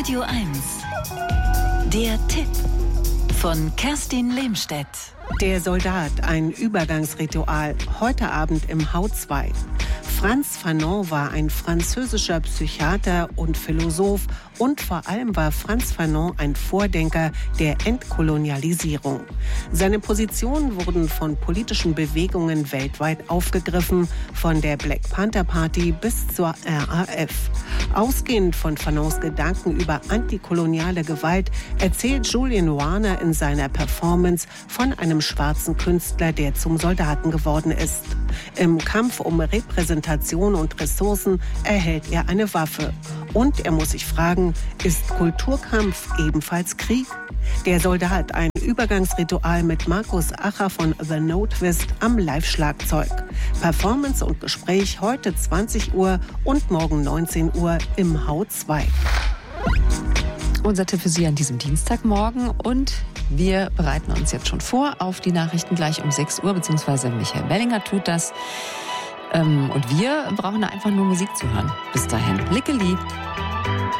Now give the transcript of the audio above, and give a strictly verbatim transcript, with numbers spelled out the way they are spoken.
Radio eins. Der Tipp von Kerstin Lehmstedt. Der Soldat, ein Übergangsritual, heute Abend im H zwei. Frantz Fanon war ein französischer Psychiater und Philosoph und vor allem war Frantz Fanon ein Vordenker der Entkolonialisierung. Seine Positionen wurden von politischen Bewegungen weltweit aufgegriffen, von der Black Panther Party bis zur R A F. Ausgehend von Fanons Gedanken über antikoloniale Gewalt erzählt Julian Warner in seiner Performance von einem schwarzen Künstler, der zum Soldaten geworden ist. Im Kampf um Repräsentation und Ressourcen erhält er eine Waffe. Und er muss sich fragen, ist Kulturkampf ebenfalls Krieg? Der Soldat, ein Übergangsritual mit Markus Acher von The No Twist am Live-Schlagzeug. Performance und Gespräch heute zwanzig Uhr und morgen neunzehn Uhr im H zwei. Unser Tipp für Sie an diesem Dienstagmorgen, und wir bereiten uns jetzt schon vor auf die Nachrichten gleich um sechs Uhr, beziehungsweise Michael Bellinger tut das. Und wir brauchen einfach nur Musik zu hören. Bis dahin, Lickeli.